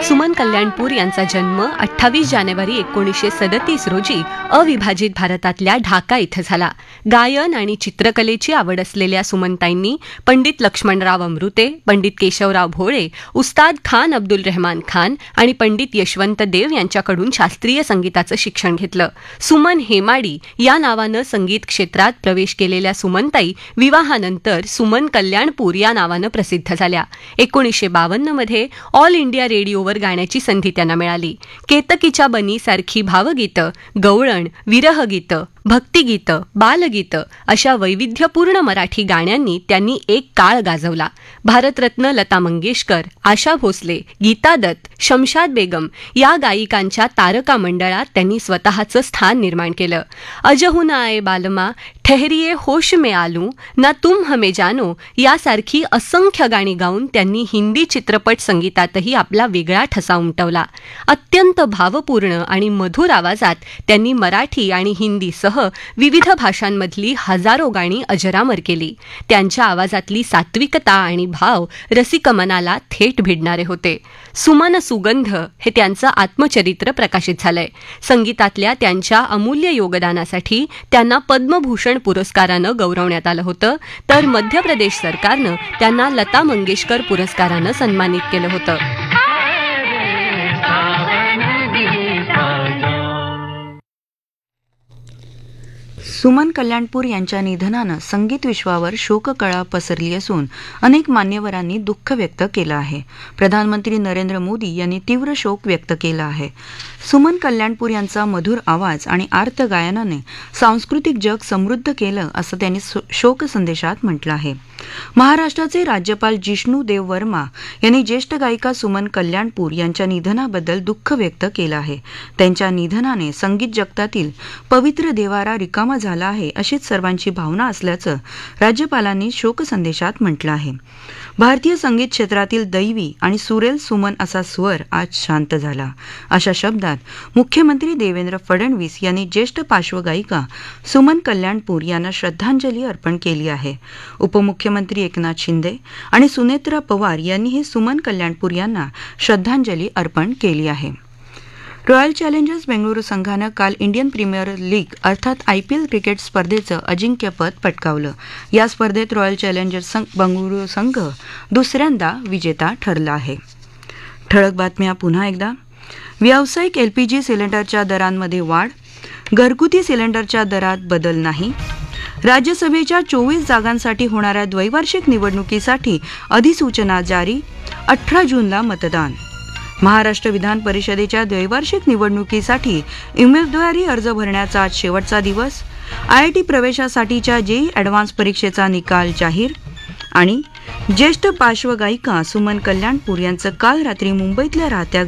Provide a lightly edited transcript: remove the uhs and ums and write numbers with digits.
सुमन कल्याणपूर यांचा जन्म 28 जानेवारी 1937 रोजी अविभाजित भारतातल्या ढाका इथं झाला. गायन आणि चित्रकलेची आवड असलेल्या सुमनताईंनी पंडित लक्ष्मणराव अमृते, पंडित केशवराव भोळे, उस्ताद खान अब्दुल रहमान खान आणि पंडित यशवंत देव यांच्याकडून शास्त्रीय संगीताचं शिक्षण घेतलं. सुमन हेमाडी या नावानं संगीत क्षेत्रात प्रवेश केलेल्या सुमनताई विवाहानंतर सुमन कल्याणपूर या नावानं प्रसिद्ध झाल्या. 1952 मध्ये ऑल इंडिया रेडिओवर गाण्याची संधी त्यांना मिळाली. केतकीच्या बनीसारखी भावगीतं, गवळण, विरहगीतं, भक्तिगीतं, बालगीतं अशा वैविध्यपूर्ण मराठी गाण्यांनी त्यांनी एक काळ गाजवला. भारतरत्न लता मंगेशकर, आशा भोसले, गीता दत्त, शमशाद बेगम या गायिकांच्या तारका मंडळात त्यांनी स्वतःचं स्थान निर्माण केलं. अजहू ना आए बालमा, ठहरिये होश में आलू, ना तुम हमें जानो यासारखी असंख्य गाणी गाऊन त्यांनी हिंदी चित्रपट संगीतातही आपला वेगळा ठसा उमटवला. अत्यंत भावपूर्ण आणि मधुर आवाजात त्यांनी मराठी आणि हिंदीसह विविध भाषांमधली हजारो गाणी अजरामर केली. त्यांच्या आवाजातली सात्विकता आणि भाव रसिक मनाला थेट भिडणारे होते. सुमन सुगंध हे त्यांचं आत्मचरित्र प्रकाशित झालंय. संगीतातल्या त्यांच्या अमूल्य योगदानासाठी त्यांना पद्मभूषण पुरस्कारानं गौरवण्यात आलं होतं, तर मध्य प्रदेश सरकारनं त्यांना लता मंगेशकर पुरस्कारानं सन्मानित केलं होतं. सुमन कल्याणपूर यांच्या निधनानं संगीत विश्वावर शोककळा पसरली असून अनेक मान्यवरांनी दुःख व्यक्त केलं आहे. प्रधानमंत्री नरेंद्र मोदी यांनी तीव्र शोक व्यक्त केला आहे. सुमन कल्याणपूर यांचा मधुर आवाज आणि आर्त गायनाने सांस्कृतिक जग समृद्ध केलं असं त्यांनी शोक संदेशात म्हटलं आहे. महाराष्ट्राचे राज्यपाल जिष्णू देव वर्मा यांनी ज्येष्ठ गायिका सुमन कल्याणपूर यांच्या निधनाबद्दल दुःख व्यक्त केलं आहे. त्यांच्या निधनाने संगीत जगतातील पवित्र देवारा रिकामा झाला आहे अशीच सर्वांची भावना असल्याचं राज्यपालांनी शोकसंदेशात म्हटलं आहे. भारतीय संगीत क्षेत्रातील दैवी आणि सुरेल सुमन असा स्वर आज शांत झाला. अशा शब्दात मुख्यमंत्री देवेंद्र फडणवीस यांनी ज्येष्ठ पार्श्वगायिका सुमन कल्याणपूर यांना श्रद्धांजली अर्पण केली आहे. उपमुख्यमंत्री एकनाथ शिंदे आणि सुनेत्रा पवार यांनीही सुमन कल्याणपूर यांना श्रद्धांजली अर्पण केली आहे. रॉयल चॅलेंजर्स बेंगळुरू संघानं काल इंडियन प्रीमियर लीग अर्थात IPL क्रिकेट स्पर्धेचं अजिंक्यपद पटकावलं. या स्पर्धेत रॉयल चॅलेंजर्स बेंगळुरू संघ दुसऱ्यांदा विजेता ठरला आहे. ठळक बातम्या पुन्हा एकदा. व्यावसायिक LPG सिलेंडरच्या दरांमध्ये वाढ, घरगुती सिलेंडरच्या दरात बदल नाही. राज्यसभेच्या 24 जागांसाठी होणाऱ्या द्वैवार्षिक निवडणुकीसाठी अधिसूचना जारी, 18 जूनला मतदान. महाराष्ट्र विधान परिषदेच्या द्वैवार्षिक निवडणुकीसाठी उमेदवारी अर्ज भरण्याचा आज शेवटचा दिवस. IIT प्रवेशासाठीच्या JEE ॲडव्हान्स परीक्षेचा निकाल जाहीर. आणि ज्येष्ठ पार्श्वगायिका सुमन कल्याणपूर यांचं काल रात्री मुंबईतल्या राहत्या